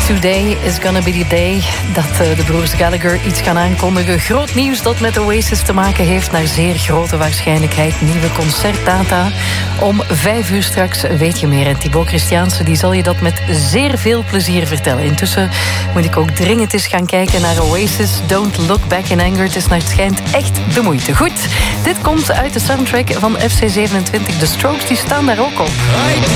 Today is gonna be the day dat de broers Gallagher iets gaan aankondigen. Groot nieuws dat met Oasis te maken heeft. Naar zeer grote waarschijnlijkheid nieuwe concertdata. Om 5 uur straks weet je meer. En Thibaut Christiaanse die zal je dat met zeer veel plezier vertellen. Intussen moet ik ook dringend eens gaan kijken naar Oasis. Don't Look Back in Anger. Het is naar het schijnt echt de moeite. Goed, dit komt uit de soundtrack van FC 27. De Strokes die staan daar ook op.